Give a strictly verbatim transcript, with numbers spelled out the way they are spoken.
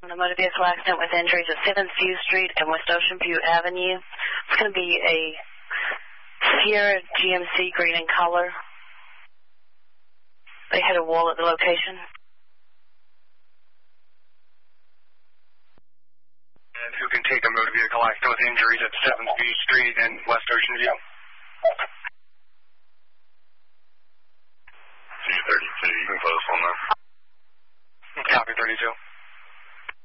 A motor vehicle accident with injuries at seventh View Street and West Ocean View Avenue. It's going to be a Sierra G M C green in color. They hit a wall at the location. And who can take a motor vehicle accident with injuries at seventh View Street and West Ocean View? C thirty-two, you can close on that. Copy thirty-two.